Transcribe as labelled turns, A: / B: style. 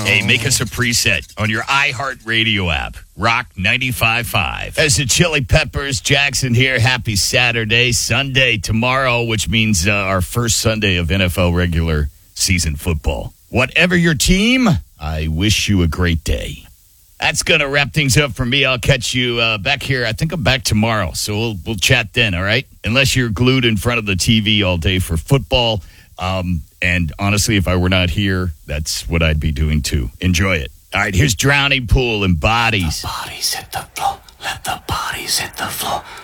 A: Hey, make us a preset on your iHeartRadio app. Rock 95.5. As the Chili Peppers, Jackson here. Happy Saturday. Sunday tomorrow, which means our first Sunday of NFL regular season football. Whatever your team, I wish you a great day. That's going to wrap things up for me. I'll catch you back here. I think I'm back tomorrow, so we'll chat then, all right? Unless you're glued in front of the TV all day for football. And honestly, if I were not here, that's what I'd be doing too. Enjoy it. All right, here's Drowning Pool and Bodies.
B: The bodies hit the floor. Let the bodies hit the floor.